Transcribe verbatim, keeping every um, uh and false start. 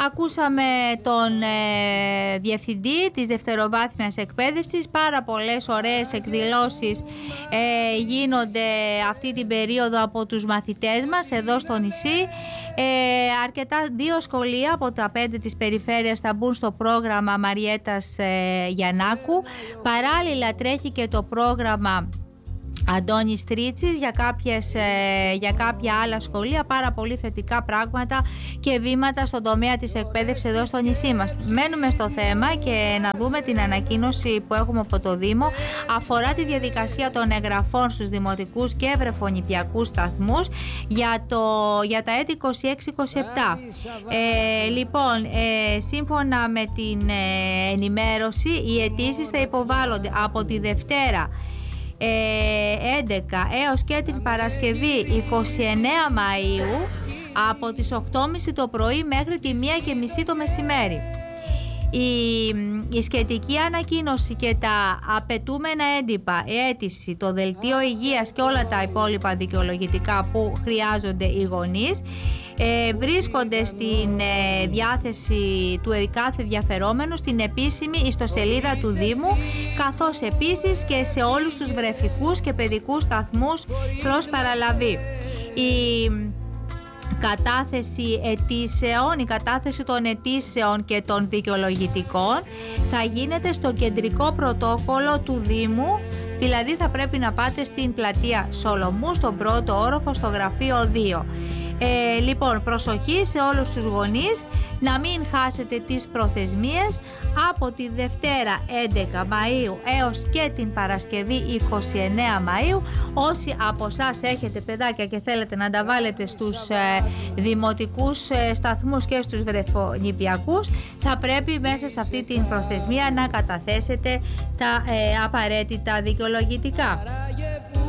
Ακούσαμε τον ε, διευθυντή της δευτεροβάθμιας εκπαίδευσης. Πάρα πολλές ωραίες εκδηλώσεις ε, γίνονται αυτή την περίοδο από τους μαθητές μας εδώ στο νησί. Ε, αρκετά δύο σχολεία από τα πέντε της περιφέρειας θα μπουν στο πρόγραμμα Μαριέτας ε, Γιαννάκου. Παράλληλα τρέχει και το πρόγραμμα Αντώνης Τρίτσης για, κάποιες, ε, για κάποια άλλα σχολεία. Πάρα πολύ θετικά πράγματα και βήματα στον τομέα της εκπαίδευσης εδώ στο νησί μας. Μένουμε στο θέμα και να δούμε την ανακοίνωση που έχουμε από το Δήμο. Αφορά τη διαδικασία των εγγραφών στους δημοτικούς και ευρεφονιπιακούς σταθμούς για, το, για τα έτη είκοσι έξι είκοσι επτά. Ε, λοιπόν, ε, σύμφωνα με την ε, ενημέρωση, οι αιτήσεις θα υποβάλλονται από τη Δευτέρα έντεκα έως και την Παρασκευή είκοσι εννέα Μαΐου από τις οκτώ και μισή το πρωί μέχρι τη μία και μισή το μεσημέρι. Η, η σχετική ανακοίνωση και τα απαιτούμενα έντυπα, αίτηση, το δελτίο υγείας και όλα τα υπόλοιπα δικαιολογητικά που χρειάζονται οι γονείς ε, βρίσκονται στην ε, διάθεση του κάθε ενδιαφερόμενου στην επίσημη ιστοσελίδα του Δήμου, καθώς επίσης και σε όλους τους βρεφικούς και παιδικούς σταθμούς προς παραλαβή. Η κατάθεση αιτήσεων, η κατάθεση των αιτήσεων και των δικαιολογητικών θα γίνεται στο κεντρικό πρωτόκολλο του Δήμου, δηλαδή θα πρέπει να πάτε στην πλατεία Σολομού, στον πρώτο όροφο, στο γραφείο δύο. Ε, λοιπόν, προσοχή σε όλους τους γονείς να μην χάσετε τις προθεσμίες από τη Δευτέρα έντεκα Μαΐου έως και την Παρασκευή είκοσι εννέα Μαΐου. Όσοι από εσάς έχετε παιδάκια και θέλετε να τα βάλετε στους ε, δημοτικούς ε, σταθμούς και στους βρεφονιπιακούς, θα πρέπει μέσα σε αυτή την προθεσμία να καταθέσετε τα ε, απαραίτητα δικαιολογητικά.